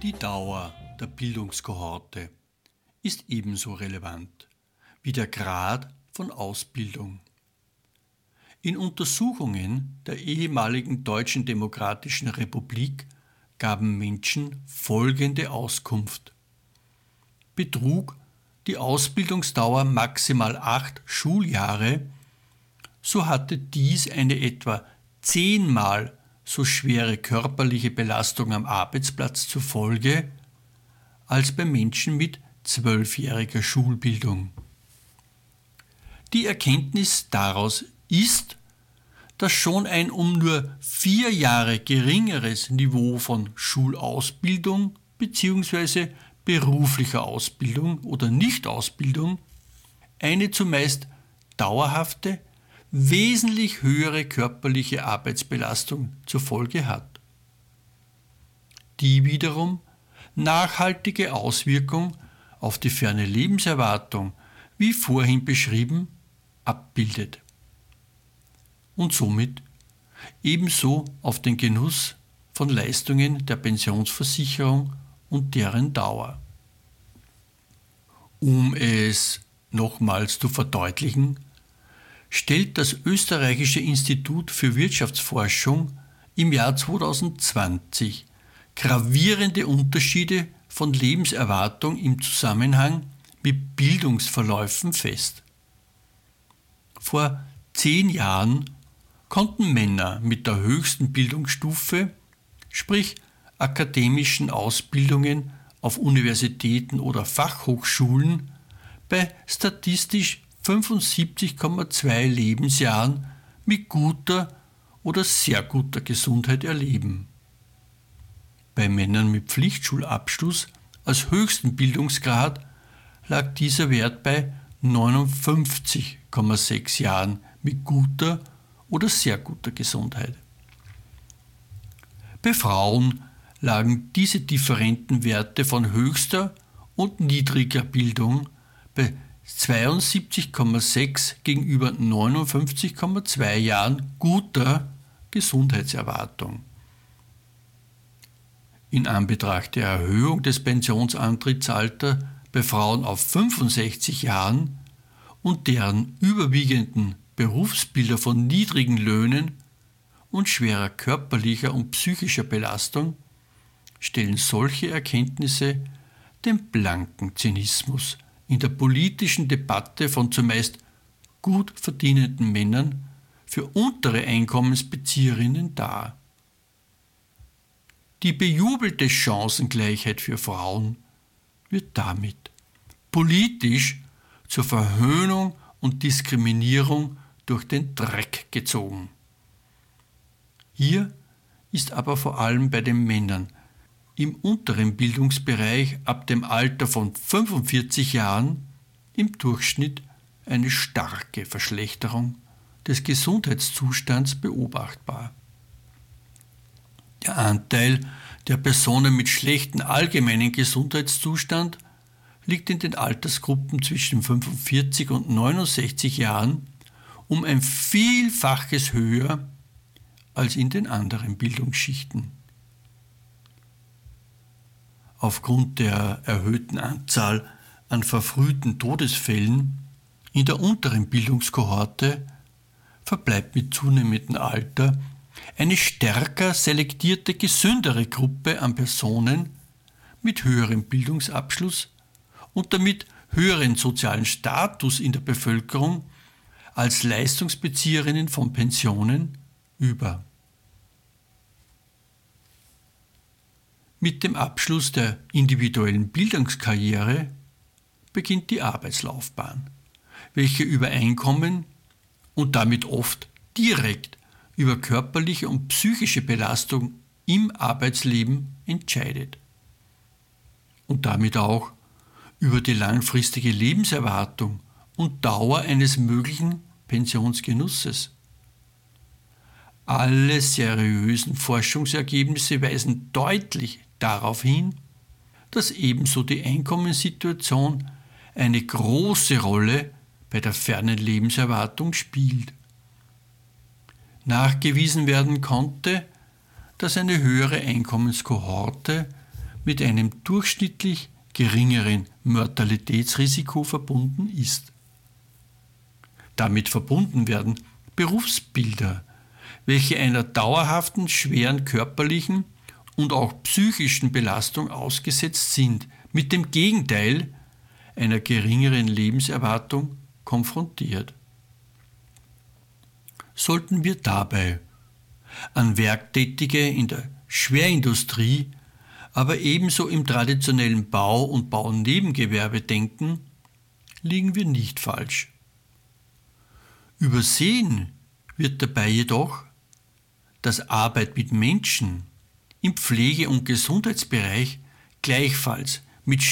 Die Dauer der Bildungskohorte ist ebenso relevant wie der Grad von Ausbildung. In Untersuchungen der ehemaligen Deutschen Demokratischen Republik gaben Menschen folgende Auskunft: Betrug die Ausbildungsdauer maximal 8 Schuljahre, so hatte dies eine etwa 10-mal so schwere körperliche Belastung am Arbeitsplatz zur Folge als bei Menschen mit 12-jähriger Schulbildung. Die Erkenntnis daraus ist, dass schon ein um nur 4 Jahre geringeres Niveau von Schulausbildung bzw. beruflicher Ausbildung oder Nichtausbildung eine zumeist dauerhafte, wesentlich höhere körperliche Arbeitsbelastung zur Folge hat, die wiederum nachhaltige Auswirkung auf die ferne Lebenserwartung, wie vorhin beschrieben, abbildet und somit ebenso auf den Genuss von Leistungen der Pensionsversicherung und deren Dauer. Um es nochmals zu verdeutlichen, stellt das Österreichische Institut für Wirtschaftsforschung im Jahr 2020 gravierende Unterschiede von Lebenserwartung im Zusammenhang mit Bildungsverläufen fest. Vor 10 Jahren konnten Männer mit der höchsten Bildungsstufe, sprich akademischen Ausbildungen auf Universitäten oder Fachhochschulen, bei statistisch 75,2 Lebensjahren mit guter oder sehr guter Gesundheit erleben. Bei Männern mit Pflichtschulabschluss als höchsten Bildungsgrad lag dieser Wert bei 59,6 Jahren mit guter oder sehr guter Gesundheit. Bei Frauen lagen diese differenten Werte von höchster und niedriger Bildung bei 72,6 gegenüber 59,2 Jahren guter Gesundheitserwartung. In Anbetracht der Erhöhung des Pensionsantrittsalters bei Frauen auf 65 Jahren und deren überwiegenden Berufsbilder von niedrigen Löhnen und schwerer körperlicher und psychischer Belastung stellen solche Erkenntnisse den blanken Zynismus in der politischen Debatte von zumeist gut verdienenden Männern für untere Einkommensbezieherinnen dar. Die bejubelte Chancengleichheit für Frauen wird damit politisch zur Verhöhnung und Diskriminierung durch den Dreck gezogen. Hier ist aber vor allem bei den Männern im unteren Bildungsbereich ab dem Alter von 45 Jahren im Durchschnitt eine starke Verschlechterung des Gesundheitszustands beobachtbar. Der Anteil der Personen mit schlechtem allgemeinen Gesundheitszustand liegt in den Altersgruppen zwischen 45 und 69 Jahren um ein Vielfaches höher als in den anderen Bildungsschichten. Aufgrund der erhöhten Anzahl an verfrühten Todesfällen in der unteren Bildungskohorte verbleibt mit zunehmendem Alter eine stärker selektierte, gesündere Gruppe an Personen mit höherem Bildungsabschluss und damit höheren sozialen Status in der Bevölkerung als Leistungsbezieherinnen von Pensionen über. Mit dem Abschluss der individuellen Bildungskarriere beginnt die Arbeitslaufbahn, welche über Einkommen und damit oft direkt über körperliche und psychische Belastung im Arbeitsleben entscheidet und damit auch über die langfristige Lebenserwartung und Dauer eines möglichen Pensionsgenusses. Alle seriösen Forschungsergebnisse weisen deutlich darauf hin, dass ebenso die Einkommenssituation eine große Rolle bei der fernen Lebenserwartung spielt. Nachgewiesen werden konnte, dass eine höhere Einkommenskohorte mit einem durchschnittlich geringeren Mortalitätsrisiko verbunden ist. Damit verbunden werden Berufsbilder, welche einer dauerhaften schweren körperlichen und auch psychischen Belastung ausgesetzt sind, mit dem Gegenteil einer geringeren Lebenserwartung konfrontiert. Sollten wir dabei an Werktätige in der Schwerindustrie, aber ebenso im traditionellen Bau- und Baunebengewerbe denken, liegen wir nicht falsch. Übersehen wird dabei jedoch, dass Arbeit mit Menschen im Pflege- und Gesundheitsbereich gleichfalls